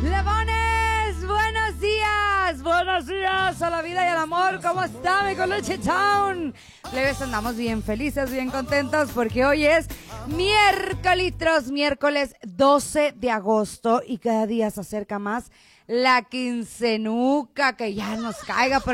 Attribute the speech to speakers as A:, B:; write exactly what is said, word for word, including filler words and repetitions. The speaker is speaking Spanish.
A: Lebones, buenos días, buenos días a la vida y al amor. ¿Cómo está mi Colucci Town? Leves, andamos bien felices, bien contentos porque hoy es miércoles, miércoles doce de agosto y cada día se acerca más la quincenuca, que ya nos caiga por